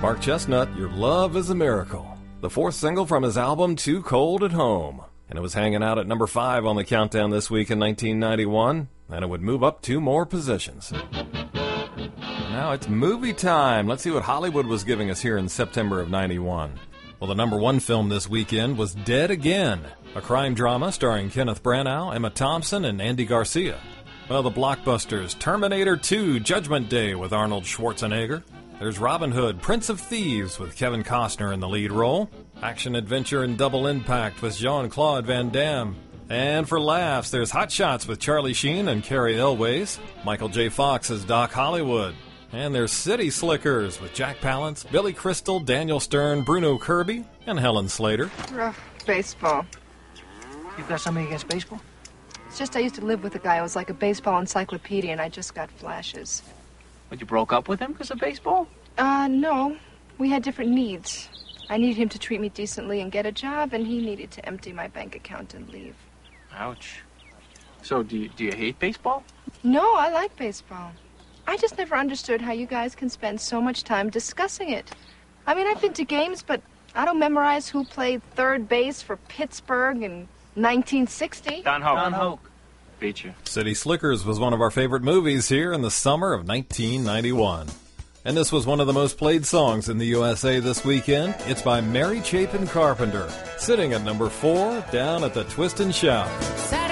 Mark Chestnut, Your Love is a Miracle, the fourth single from his album Too Cold at Home. And it was hanging out at number 5 on the countdown this week in 1991, and it would move up 2 more positions. Now it's movie time. Let's see what Hollywood was giving us here in September of 91. Well, the number 1 film this weekend was Dead Again, a crime drama starring Kenneth Branagh, Emma Thompson, and Andy Garcia. Well, the blockbusters Terminator 2 Judgment Day with Arnold Schwarzenegger. There's Robin Hood, Prince of Thieves with Kevin Costner in the lead role. Action-adventure and Double Impact with Jean-Claude Van Damme. And for laughs, there's Hot Shots with Charlie Sheen and Cary Elwes. Michael J. Fox as Doc Hollywood. And there's City Slickers with Jack Palance, Billy Crystal, Daniel Stern, Bruno Kirby, and Helen Slater. Baseball. You got something against baseball? It's just I used to live with a guy who was like a baseball encyclopedia, and I just got flashes. But you broke up with him because of baseball? No. We had different needs. I needed him to treat me decently and get a job, and he needed to empty my bank account and leave. Ouch. So, do you hate baseball? No, I like baseball. I just never understood how you guys can spend so much time discussing it. I mean, I've been to games, but I don't memorize who played third base for Pittsburgh in 1960. Don Hoke. Beat you. City Slickers was one of our favorite movies here in the summer of 1991. And this was one of the most played songs in the USA this weekend. It's by Mary Chapin Carpenter, sitting at number 4 down at the Twist and Shout.